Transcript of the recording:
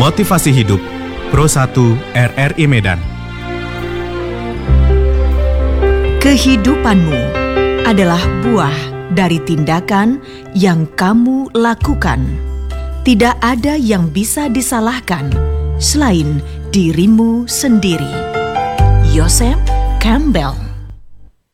Motivasi Hidup Pro 1 RRI Medan. Kehidupanmu adalah buah dari tindakan yang kamu lakukan. Tidak ada yang bisa disalahkan selain dirimu sendiri. Joseph Campbell.